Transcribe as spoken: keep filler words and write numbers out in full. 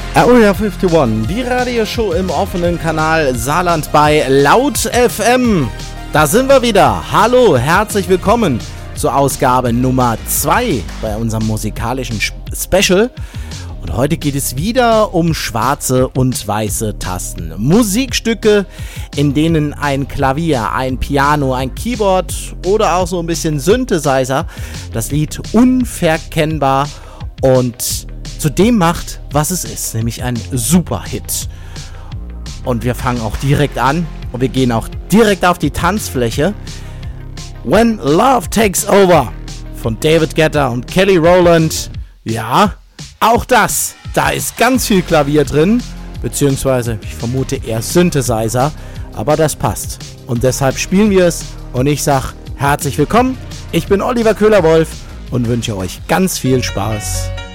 Area einundfünfzig, die Radioshow im offenen Kanal Saarland bei Laut F M. Da sind wir wieder. Hallo, herzlich willkommen zur Ausgabe Nummer zwei bei unserem musikalischen Special. Und heute geht es wieder um schwarze und weiße Tasten. Musikstücke, in denen ein Klavier, ein Piano, ein Keyboard oder auch so ein bisschen Synthesizer das Lied unverkennbar und zu dem macht, was es ist, nämlich ein Superhit. Und wir fangen auch direkt an und wir gehen auch direkt auf die Tanzfläche. When Love Takes Over von David Guetta und Kelly Rowland. Ja, auch das, da ist ganz viel Klavier drin, beziehungsweise ich vermute eher Synthesizer, aber das passt. Und deshalb spielen wir es und ich sag herzlich willkommen. Ich bin Oliver Köhler-Wolf und wünsche euch ganz viel Spaß.